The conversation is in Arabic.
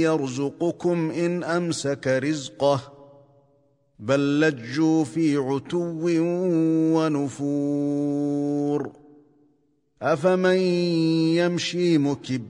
يرزقكم إن أمسك رزقه بل لجوا في عتو ونفور أفمن يمشي مكبا